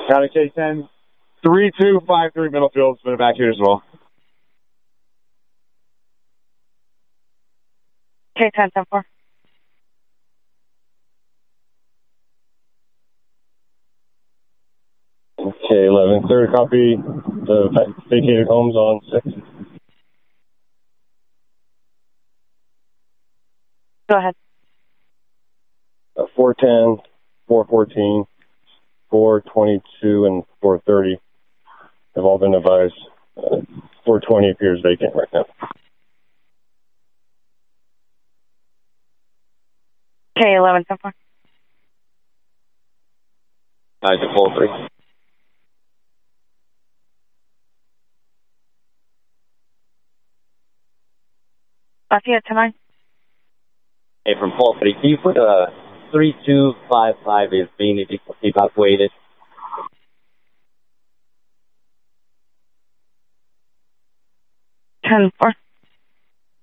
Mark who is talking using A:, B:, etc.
A: County K-10, 3253 Middlefield's been back here as well.
B: K-10, 10-4.
A: K-11, third copy. The vacated homes on 6.
B: Go ahead.
A: 410, 414, 422, and 430 have all been advised. 420 appears vacant right now.
B: K-11, 10-4.
A: Isaac Hole 3.
B: I see it tonight.
C: Hey, from Paul 3, can you put 3255 is being evacuated?
B: 10-4.